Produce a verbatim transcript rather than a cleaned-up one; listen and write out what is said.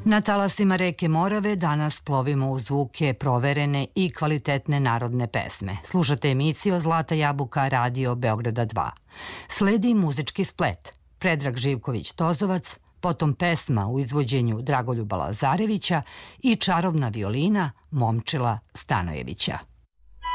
Na talasima reke Morave danas plovimo u zvuke proverene i kvalitetne narodne pesme. Slušate emisiju Zlata jabuka Radio Beograda dva. Sledi muzički splet. Predrag Živković-Tozovac, potom pesma u izvođenju Dragoljuba Lazarevića i čarobna violina Momčila Stanojevića.